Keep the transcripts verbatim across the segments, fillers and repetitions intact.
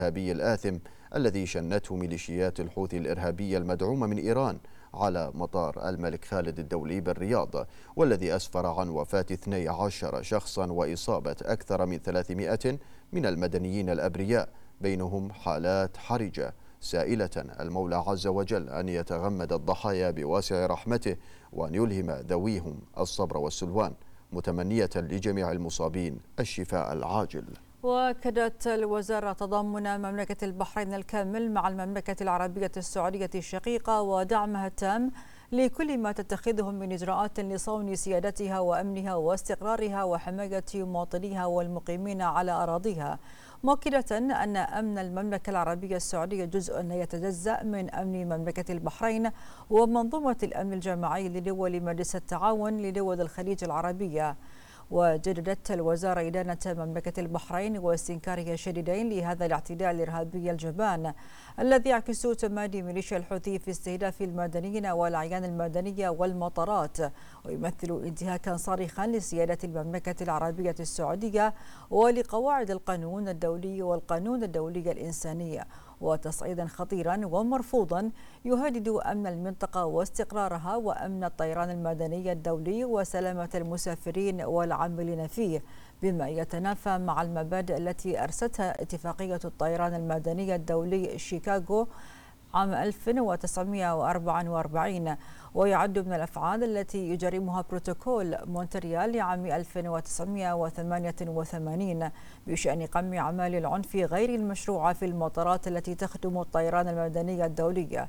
الإرهابي الآثم الذي شنته ميليشيات الحوثي الإرهابية المدعومة من إيران على مطار الملك خالد الدولي بالرياض، والذي أسفر عن وفاة اثني عشر شخصا وإصابة أكثر من ثلاثمائة من المدنيين الأبرياء، بينهم حالات حرجة، سائلة المولى عز وجل أن يتغمد الضحايا بواسع رحمته وأن يلهم ذويهم الصبر والسلوان، متمنية لجميع المصابين الشفاء العاجل. وأكدت الوزارة تضامن مملكة البحرين الكامل مع المملكة العربية السعودية الشقيقة ودعمها التام لكل ما تتخذه من إجراءات لصون سيادتها وأمنها واستقرارها وحماية مواطنيها والمقيمين على أراضيها، مؤكدة أن أمن المملكة العربية السعودية جزء لا يتجزأ من أمن مملكة البحرين ومنظومة الأمن الجماعي لدول مجلس التعاون لدول الخليج العربية. وجددت الوزارة إدانة مملكة البحرين واستنكارها الشديدين لهذا الاعتداء الإرهابي الجبان الذي يعكس تمادي ميليشيا الحوثي في استهداف المدنيين والأعيان المدنية والمطارات، ويمثل انتهاكا صارخا لسيادة المملكة العربية السعودية ولقواعد القانون الدولي والقانون الدولي الإنساني، وتصعيدا خطيرا ومرفوضا يهدد أمن المنطقة واستقرارها وأمن الطيران المدني الدولي وسلامة المسافرين والعاملين فيه، بما يتنافى مع المبادئ التي أرستها اتفاقية الطيران المدني الدولي شيكاغو عام ألف وتسعمائة وأربعة وأربعين، ويعد من الأفعال التي يجرمها بروتوكول مونتريال لعام ألف وتسعمائة وثمانية وثمانين بشأن قمع أعمال العنف غير المشروعة في المطارات التي تخدم الطيران المدني الدولي.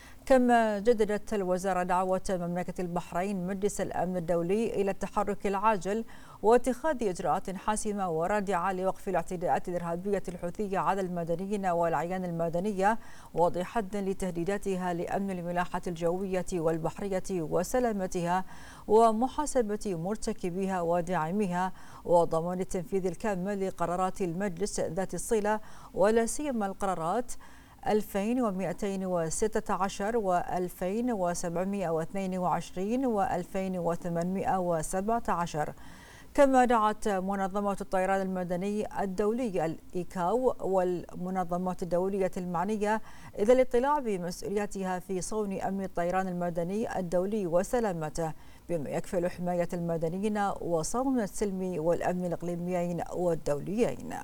كما جددت الوزارة دعوة مملكة البحرين مجلس الأمن الدولي إلى التحرك العاجل واتخاذ إجراءات حاسمة ورادعة لوقف الاعتداءات الإرهابية الحوثية على المدنيين والأعيان المدنية، ووضع حد لتهديداتها لأمن الملاحة الجوية والبحرية وسلامتها، ومحاسبة مرتكبيها وداعميها، وضمان التنفيذ الكامل لقرارات المجلس ذات الصلة ولا سيما القرارات ألفين ومئتين وستة عشر وألفين وسبعمائة واثنين وعشرين وألفين وثمانمائة وسبعة عشر. كما دعت منظمة الطيران المدني الدولي الإيكاو والمنظمات الدولية المعنية إلى الاطلاع بمسؤولياتها في صون أمن الطيران المدني الدولي وسلامته، بما يكفل حماية المدنيين وصون السلم والأمن الإقليميين والدوليين.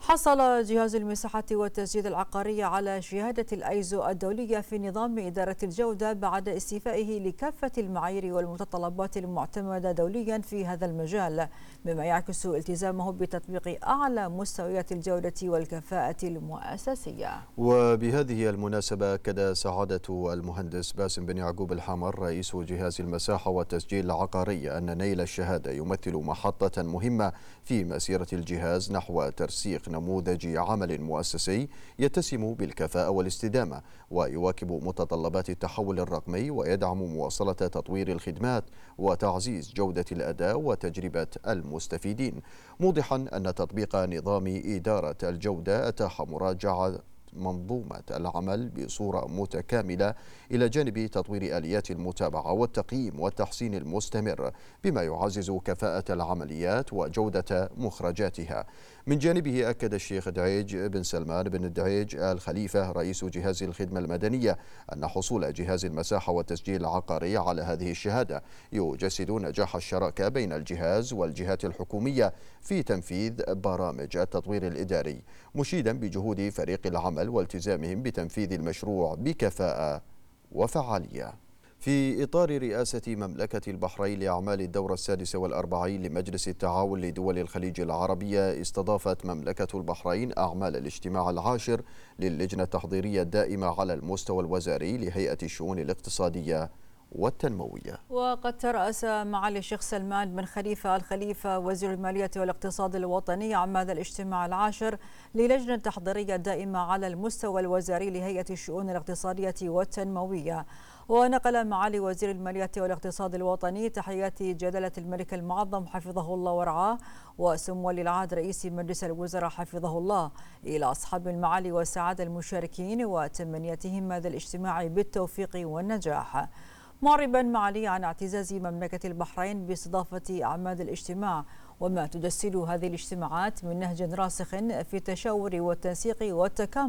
حصل جهاز المساحة والتسجيل العقاري على شهادة الأيزو الدولية في نظام إدارة الجودة بعد استيفائه لكافة المعايير والمتطلبات المعتمدة دوليا في هذا المجال، مما يعكس التزامه بتطبيق أعلى مستويات الجودة والكفاءة المؤسسية. وبهذه المناسبة أكد سعادة المهندس باسم بن يعقوب الحمر رئيس جهاز المساحة والتسجيل العقاري أن نيل الشهادة يمثل محطة مهمة في مسيرة الجهاز نحو ترسيخ نموذج عمل مؤسسي يتسم بالكفاءة والاستدامة ويواكب متطلبات التحول الرقمي ويدعم مواصلة تطوير الخدمات وتعزيز جودة الأداء وتجربة المستفيدين، موضحا أن تطبيق نظام إدارة الجودة أتاح مراجعة منظومة العمل بصورة متكاملة إلى جانب تطوير آليات المتابعة والتقييم والتحسين المستمر، بما يعزز كفاءة العمليات وجودة مخرجاتها. من جانبه أكد الشيخ دعيج بن سلمان بن دعيج آل خليفة رئيس جهاز الخدمة المدنية أن حصول جهاز المساحة والتسجيل العقاري على هذه الشهادة يجسد نجاح الشراكة بين الجهاز والجهات الحكومية في تنفيذ برامج التطوير الإداري، مشيدا بجهود فريق العمل والتزامهم بتنفيذ المشروع بكفاءة وفعالية. في إطار رئاسة مملكة البحرين لأعمال الدورة السادسة والأربعين لمجلس التعاون لدول الخليج العربية، استضافت مملكة البحرين أعمال الاجتماع العاشر للجنة التحضيرية الدائمة على المستوى الوزاري لهيئة الشؤون الاقتصادية والتنموية. وقد ترأس معالي الشيخ سلمان بن خليفة الخليفة وزير المالية والاقتصاد الوطني أعمال الاجتماع العاشر للجنة التحضيرية الدائمة على المستوى الوزاري لهيئة الشؤون الاقتصادية والتنموية. ونقل معالي وزير المالية والاقتصاد الوطني تحيات جلالة الملك المعظم حفظه الله ورعاه وسمو ولي العهد رئيس مجلس الوزراء حفظه الله إلى أصحاب المعالي والسعادة المشاركين وتمنياتهم هذا الاجتماع بالتوفيق والنجاح، معربا معالي عن اعتزاز مملكة البحرين باستضافة أعمال الاجتماع وما تجسد هذه الاجتماعات من نهج راسخ في التشاور والتنسيق والتكامل